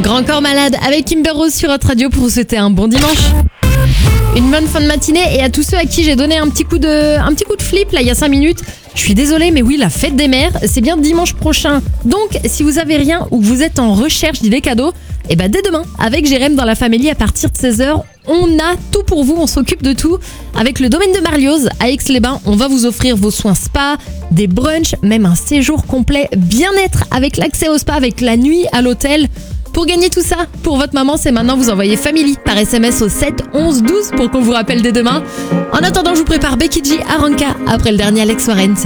Grand Corps Malade avec Kimber Rose sur votre radio pour vous souhaiter un bon dimanche. Une bonne fin de matinée et à tous ceux à qui j'ai donné un petit coup de flip là il y a 5 minutes. Je suis désolée mais oui, la fête des mères, c'est bien dimanche prochain. Donc si vous avez rien ou que vous êtes en recherche d'idées cadeaux, et dès demain avec Jérém dans la famille à partir de 16h, on a tout pour vous, on s'occupe de tout. Avec le domaine de Marlioz à Aix-les-Bains, on va vous offrir vos soins spa, des brunchs, même un séjour complet bien-être avec l'accès au spa, avec la nuit à l'hôtel. Pour gagner tout ça, pour votre maman, c'est maintenant, vous envoyez Family par SMS au 7 11 12 pour qu'on vous rappelle dès demain. En attendant, je vous prépare Becky G, Aranka, après le dernier Alex Warren.